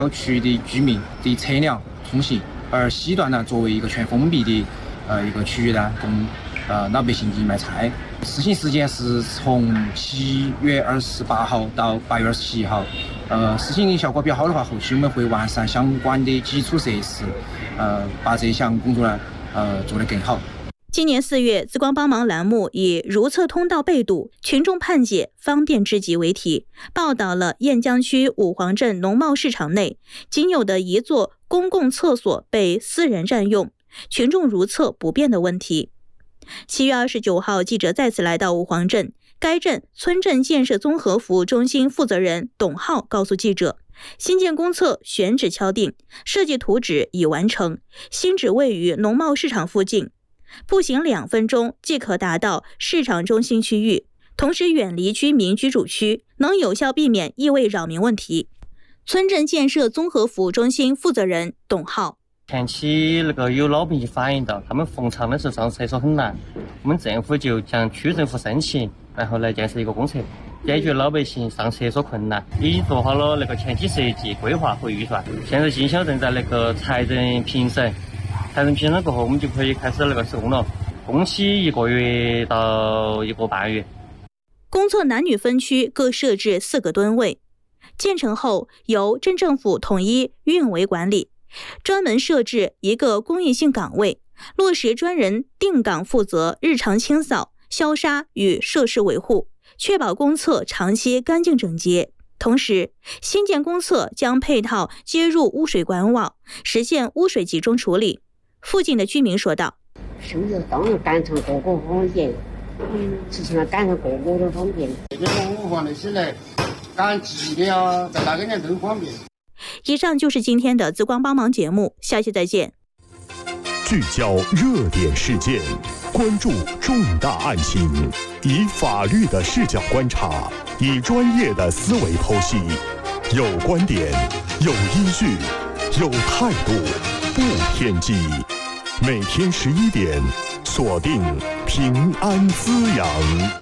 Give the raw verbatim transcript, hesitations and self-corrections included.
区的居民的车辆通行，而西段呢作为一个全封闭的呃一个区域呢，供呃老百姓进卖菜。施行时间是从七月二十八号到八月二十七号。呃，施行效果比较好的话，后期我们会完善相关的基础设施，呃，把这项工作呢呃做得更好。 今年四月，紫光帮忙栏目以如厕通道被堵，群众盼解方便之急为题，报道了雁江区五黄镇农贸市场内仅有的一座公共厕所被私人占用，群众如厕不便的问题。七月二十九号，记者再次来到五黄镇，该镇村镇建设综合服务中心负责人董浩告诉记者，新建公厕选址敲定，设计图纸已完成，新址位于农贸市场附近，步行两分钟即可达到市场中心区域，同时远离居民居住区，能有效避免异味扰民问题。村镇建设综合服务中心负责人董浩， 前期那个有老百姓反映到，他们逢场的时候上厕所很难，我们政府就向区政府申请，然后来建设一个公厕，解决老百姓上厕所困难，已经做好了那个前期设计、规划和预算。现在经销正在那个财政评审，财政评审过后，我们就可以开始那个施工了，工期一个月到一个半月。 公厕男女分区各设置四个蹲位，建成后由镇政府统一运维管理。专门设置一个公益性岗位，落实专人定岗负责日常清扫、消杀与设施维护，确保公厕长期干净整洁。同时，新建公厕将配套接入污水管网，实现污水集中处理。附近的居民说道：“ 生活当然赶成各个方便，嗯，事情要赶成各个都方便。这个我放的起来，赶急的啊，在哪个年都方便。” 以上就是今天的紫光帮忙节目，下期再见。 聚焦热点事件，关注重大案情，以法律的视角观察，以专业的思维剖析，有观点，有依据，有态度，不偏激。每天十一点，锁定平安滋养。